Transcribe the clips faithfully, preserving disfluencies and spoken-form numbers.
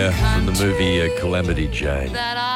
Yeah, from the movie uh, Calamity Jane.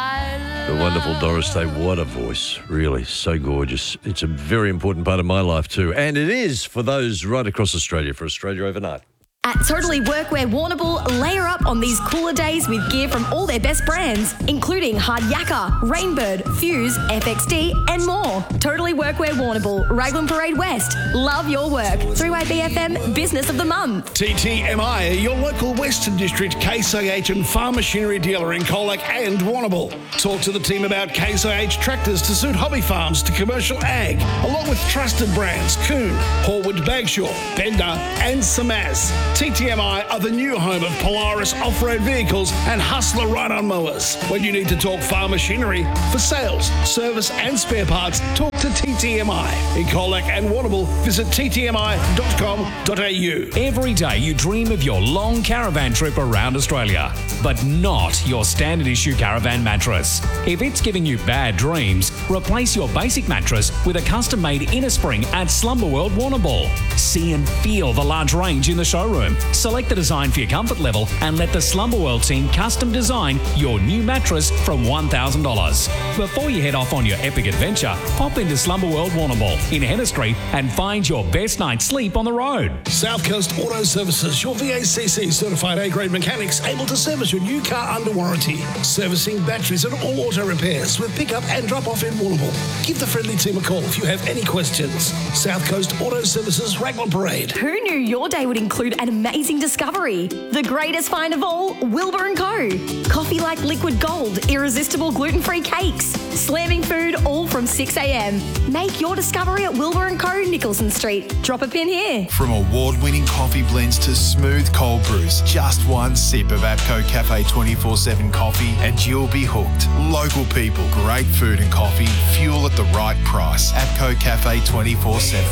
The wonderful Doris Day. What a voice. Really, so gorgeous. It's a very important part of my life too. And it is for those right across Australia, for Australia Overnight. At Totally Workwear Warrnambool, layer up on these cooler days with gear from all their best brands, including Hard Yakka, Rainbird, Fuse, F X D and more. Totally Workwear Warrnambool, Raglan Parade West. Love your work. three Y B F M Business of the Month. T T M I, your local Western District Case I H and farm machinery dealer in Colac and Warrnambool. Talk to the team about Case I H tractors to suit hobby farms to commercial ag, along with trusted brands Kuhn, Horwood Bagshaw, Bender and Samaz. T T M I are the new home of Polaris off-road vehicles and Hustler ride-on mowers. When you need to talk farm machinery, for sales, service and spare parts, talk to T T M I. In Colac and Warrnambool, visit t t m i dot com dot a u. Every day you dream of your long caravan trip around Australia, but not your standard issue caravan mattress. If it's giving you bad dreams, replace your basic mattress with a custom-made inner spring at Slumber World Warrnambool. See and feel the large range in the showroom. Select the design for your comfort level and let the Slumber World team custom design your new mattress from one thousand dollars. Before you head off on your epic adventure, pop into Slumber World Warrnambool in Henner Street and find your best night's sleep on the road. South Coast Auto Services, your V A C C certified A-grade mechanics able to service your new car under warranty. Servicing batteries and all auto repairs with pick-up and drop-off in Warrnambool. Give the friendly team a call if you have any questions. South Coast Auto Services, Raglan Parade. Who knew your day would include an amazing discovery? The greatest find of all, Wilbur and Co. Coffee like liquid gold, irresistible gluten-free cakes, slamming food all from six a.m. Make your discovery at Wilbur and Co. Nicholson Street. Drop a pin here. From award-winning coffee blends to smooth cold brews, just one sip of APCO Cafe twenty-four seven coffee and you'll be hooked. Local people, great food and coffee, fuel at the right price. APCO Cafe twenty-four seven.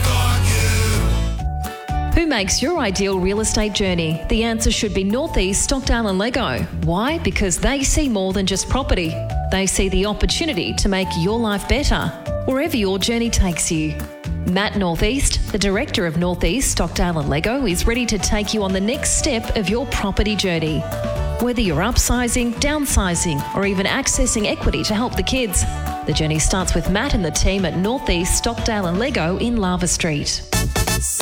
Who makes your ideal real estate journey? The answer should be Northeast Stockdale and Lego. Why? Because they see more than just property. They see the opportunity to make your life better, wherever your journey takes you. Matt Northeast, the director of Northeast Stockdale and Lego, is ready to take you on the next step of your property journey. Whether you're upsizing, downsizing, or even accessing equity to help the kids, the journey starts with Matt and the team at Northeast Stockdale and Lego in Lava Street.